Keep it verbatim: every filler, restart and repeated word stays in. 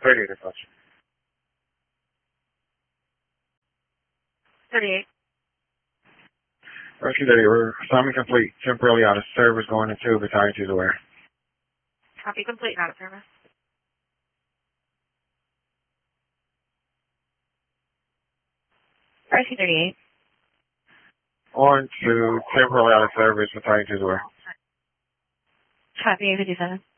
thirty-eight approach. thirty-eight. Rescue thirty, we're assignment complete. Temporarily out of service going into battalion two's aware. Copy complete, out of service. Rescue thirty-eight. On to temporarily out of service, battalion two's aware. Copy, A fifty-seven.